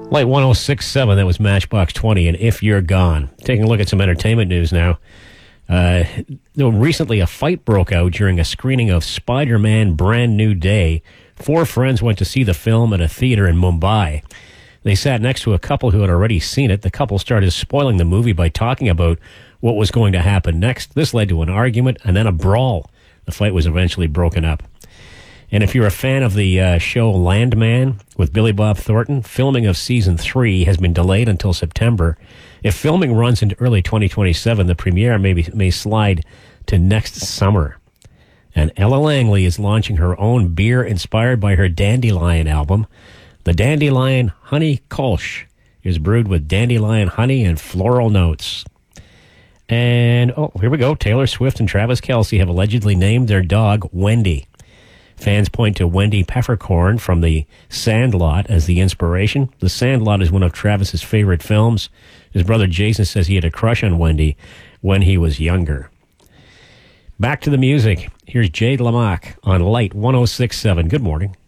Light 106.7, that was Matchbox 20, and If You're Gone. Taking a look at some entertainment news now. Recently, a fight broke out during a screening of Spider-Man Brand New Day. 4 friends went to see the film at a theater in Mumbai. They sat next to a couple who had already seen it. The couple started spoiling the movie by talking about what was going to happen next. This led to an argument and then a brawl. The fight was eventually broken up. And if you're a fan of the show Landman with Billy Bob Thornton, filming of Season 3 has been delayed until September. If filming runs into early 2027, the premiere may slide to next summer. And Ella Langley is launching her own beer inspired by her Dandelion album. The Dandelion Honey Kolsch is brewed with dandelion honey and floral notes. And, here we go. Taylor Swift and Travis Kelce have allegedly named their dog Wendy. Fans point to Wendy Peppercorn from The Sandlot as the inspiration. The Sandlot is one of Travis's favorite films. His brother Jason says he had a crush on Wendy when he was younger. Back to the music. Here's Jade Lamock on Light 106.7. Good morning.